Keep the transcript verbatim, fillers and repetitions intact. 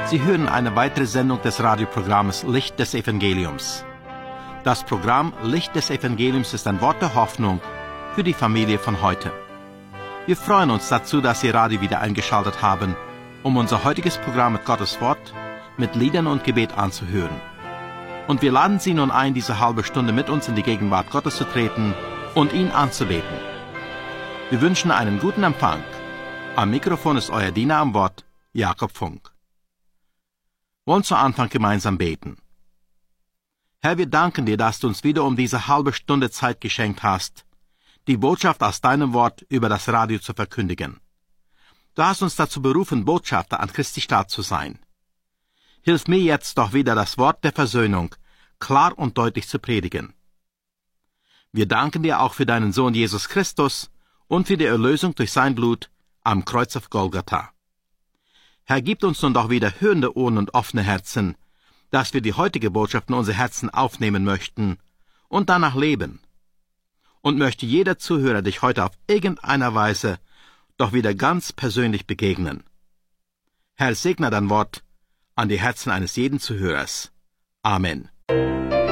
Sie hören eine weitere Sendung des Radioprogramms Licht des Evangeliums. Das Programm Licht des Evangeliums ist ein Wort der Hoffnung für die Familie von heute. Wir freuen uns dazu, dass Sie Radio wieder eingeschaltet haben, um unser heutiges Programm mit Gottes Wort, mit Liedern und Gebet anzuhören. Und wir laden Sie nun ein, diese halbe Stunde mit uns in die Gegenwart Gottes zu treten und ihn anzubeten. Wir wünschen einen guten Empfang. Am Mikrofon ist euer Diener am Wort, Jakob Funk. Wollen zu Anfang gemeinsam beten. Herr, wir danken dir, dass du uns wieder um diese halbe Stunde Zeit geschenkt hast, die Botschaft aus deinem Wort über das Radio zu verkündigen. Du hast uns dazu berufen, Botschafter an Christi Stadt zu sein. Hilf mir jetzt doch wieder, das Wort der Versöhnung klar und deutlich zu predigen. Wir danken dir auch für deinen Sohn Jesus Christus und für die Erlösung durch sein Blut am Kreuz auf Golgatha. Herr, gib uns nun doch wieder hörende Ohren und offene Herzen, dass wir die heutige Botschaft in unsere Herzen aufnehmen möchten und danach leben. Und möchte jeder Zuhörer dich heute auf irgendeiner Weise doch wieder ganz persönlich begegnen. Herr, segne dein Wort an die Herzen eines jeden Zuhörers. Amen.